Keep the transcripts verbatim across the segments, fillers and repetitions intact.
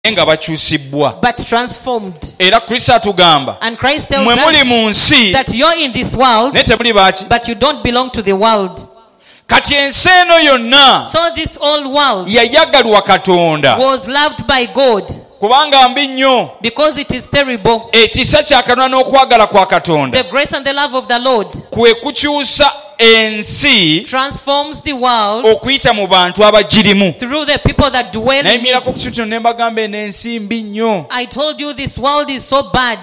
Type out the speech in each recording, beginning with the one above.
nga bakyusibwa but transformed. era Kristo atugamba And Christ tells mwe muli mu us nsi that you're in this world, naye temuli baaki but you don't belong to the world. kati ensi eno yonna So this old world yayagalwa Katonda was loved by God kubanga mbi nnyo because it is terrible. ekisa kya Katonda n'okwagala kwa Katonda The grace and the love of the Lord kwe kukyusa ensi transforms the world okuyita mu bantu abagirimu. through the people that dwell in nayimirako ku it. kintu ne mbagamba eno ensi mbi nnyo. I told you this world is so bad.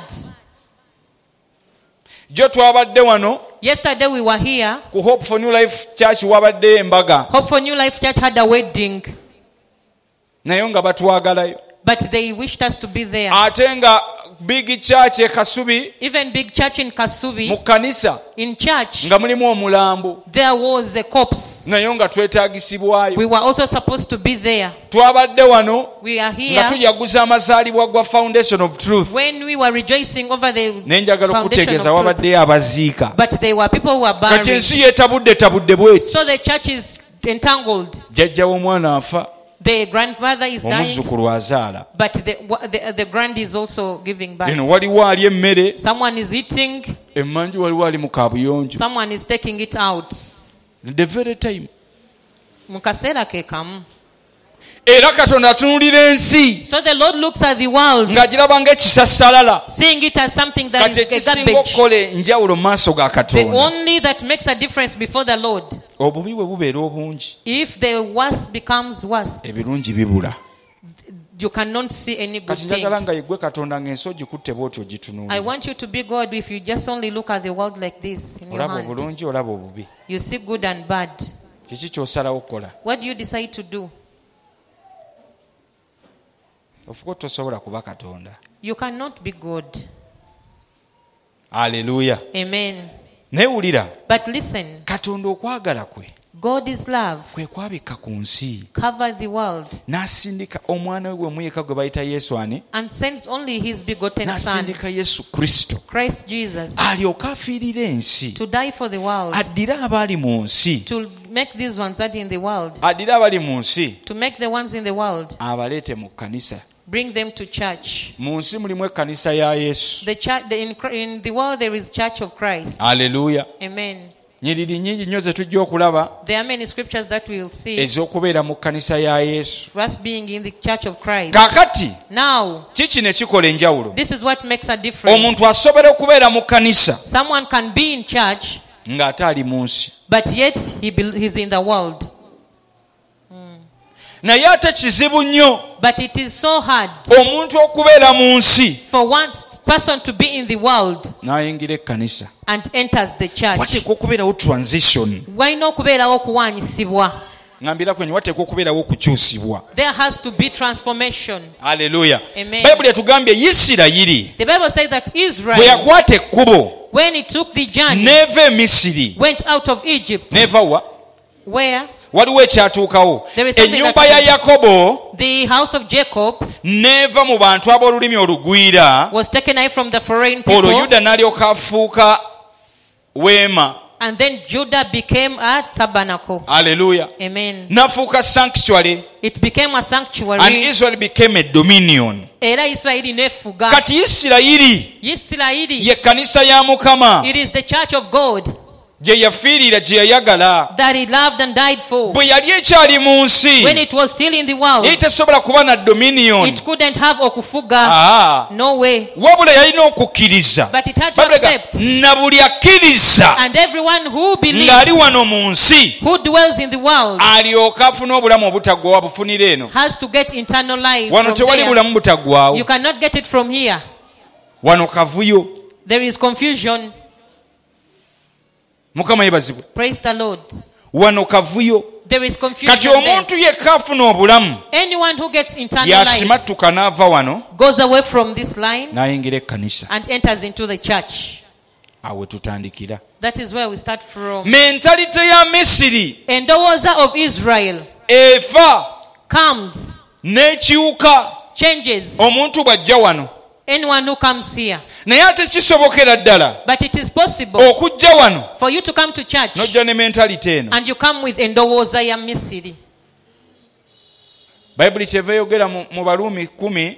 Jo twabadde wano Yesterday we were here. ku Hope for New Life Church wabadde embaga Hope for New Life Church had a wedding, naye nga batwagalayo but they wished us to be there. ate nga Big Church e Kasubi Even big church in mu Kasubi, kkanisa in church, nga mulimu omulambo there was a corpse. naye nga twetaagisibwayo. We were also supposed to be there. Twabadde wano We are nga here tujaguza amazaalibwa gwa Foundation of Truth. when we were rejoicing over the naye njagala foundation okutegeeza of truth. wabaddeyo abaziika. But there were people who were kati buried. ensi yeetabudde tabudde bweti. So the church is entangled. jjajja w'omwana afa The grandmother is dying, omuzzukulu azaala. but the, the, the grand is also giving birth. eno waliwo ali emmere Someone is eating, emmanju waliwo ali mu kaabuyonjo. someone is taking it out. the very time Mu kaseera ke kamu. era Katonda atunuulira ensi So the Lord looks at the world, ng'agiraba ng'ekisassalala. seeing it as something that kati is a ekisinga garbage. okukola enjawulo mu maaso ga The Katonda only that makes a difference before the Lord. obubi bwe bubeera obungi If the worst becomes worse, ebirungi bibula. you cannot see any good kati njagala thing. nga yeggwe Katonda ng'ensi ogikutte bw'oti I ogitunuulira. want you to be God if you just only look at the world like this in your olaba hand. obulungi olaba obubi. You see good and bad. kiki ky'osalawo okukola? What do you decide to do? ofuka tosobola kuba Katonda. You cannot be God. Aleluya. Amen. naye wulira But listen, Katonda okwagala kwe God is love. kwe kwabikka ku nsi Cover the world n'asindika omwana we gwe muyeka gwe bayita Yesu ani and sends only his begotten son, n'asindika Yesu Kristo Christ Jesus, alyoka afiirira ensi to die for the world, addire abali mu nsi to make these ones that in the world, addire abali mu nsi to make the ones in the world, abaleete mu kkanisa. bring them to church. mu nsi mulimu ekkanisa ya Yesu. The church, the, in, in the world there is Church of Christ. Aleluya. Amen. nyiriri nnyingi nnyo ze tujja okulaba There are many scriptures that we will see ez'okubeera mu kkanisa ya Yesu. for us being in the Church of Christ. kaakati Now, kiki ne kikola enjawulo? this is what makes a difference. omuntu asobola okubeera mu kkanisa Someone can be in church, ng'ate ali mu nsi but yet he be, he's in the world. naye ate kizibu nnyo But it is so hard omuntu okubeera mu nsi for one person to be in the world n'ayingira ekkanisa. and enters the church. wateekwa okubeerawo transition. Walina okubeerawo okuwaanyisibwa. ngambira kwenye wateekwa okubeerawo okukyusibwa. There has to be transformation. Aleluya. Amen. bayibuli etugambye Isirayiri The Bible says that bwe Israel, yakwata ekkubo when he took the journey, neeva e Misiri went out of Egypt. neeva wa Where? waliwo ekyatuukawo. There is something ennyumba that ya Yakobo The house of Jacob neeva mu bantu ab'olulimi olugwira was taken away from the foreign people, olwo Yuda n'alyoka afuuka weema. and then Judah became a tabernacle. Aleluya. Amen. n'afuuka sanctuary It became a and sanctuary. Israel became a dominion. Era Isirayiri nefuga. kati Isirayiri Isirayiri, ye kkanisa ya Mukama it is the church of God gye yafiirira gye yayagala that he loved and died for. bwe yali ekyali mu nsi When it was still in the world, yali tesobola kuba na dominion. it couldn't have okufuga. Ah, No way. wabula yalina okukkiriza But it had to Babuleka, accept. na buli akkiriza And everyone who ng'ali believes, wano mu nsi who dwells in the world, alyoka afuna obulamu obutaggwawo abufunira eno. has to get eternal life wano from tewali there. bulamu butaggwawo. You cannot get it from here. wano kavuyo. There is confusion. Mukama yebazibwe. Praise the Lord. wano kavuyo. There is confusion kati there. omuntu yekka afuna obulamu Anyone who gets eternal life yasimattuka n'ava wano goes away from this line n'ayingira ekkanisa. and enters into the church. awo tutandikira. That is where we start from. mentalite ya Misiri Endowooza of Israel efa comes, n'ekiwuka changes. omuntu bw'ajja wano. Anyone who comes here. naye ate kisobokera ddala But it is possible okujja wano for you to come to church n'ojja ne mentalite eno. and you come with endowooza ya Misiri. bayibuli kyeva yogera mu, mu baluumi kumi